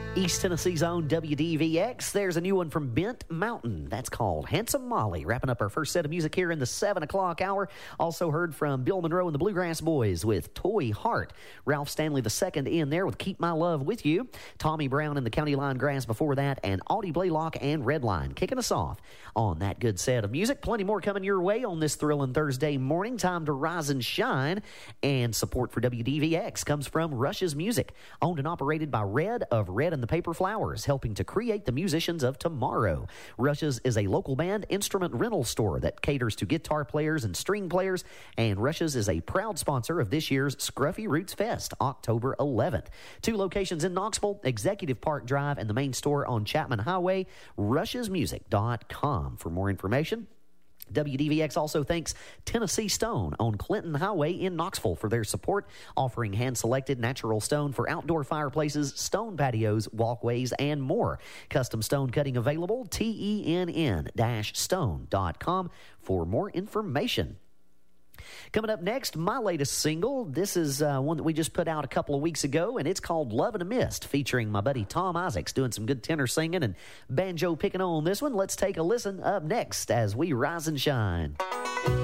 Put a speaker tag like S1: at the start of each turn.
S1: East Tennessee's own WDVX. There's a new one from Bent Mountain. That's called Handsome Molly. Wrapping up our first set of music here in the 7 o'clock hour. Also heard from Bill Monroe and the Bluegrass Boys with Toy Heart. Ralph Stanley II in there with Keep My Love With You. Tommy Brown and the County Line Grass before that. And Audie Blaylock and Redline kicking us off on that good set of music. Plenty more coming your way on this thrilling Thursday morning. Time to rise and shine. And support for WDVX comes from Rush's Music. Owned and operated by Red of Red and the Paper Flowers, helping to create the musicians of tomorrow. Rush's is a local band instrument rental store that caters to guitar players and string players, and Rush's is a proud sponsor of this year's Scruffy Roots Fest, October 11th. 2 locations in Knoxville, Executive Park Drive and the main store on Chapman Highway, rushesmusic.com for more information. WDVX also thanks Tennessee Stone on Clinton Highway in Knoxville for their support, offering hand-selected natural stone for outdoor fireplaces, stone patios, walkways, and more. Custom stone cutting available, tenn-stone.com for more information. Coming up next, my latest single. This is one that we just put out a couple of weeks ago, and it's called Love in a Mist, featuring my buddy Tom Isaacs doing some good tenor singing and banjo picking on this one. Let's take a listen up next as we rise and shine.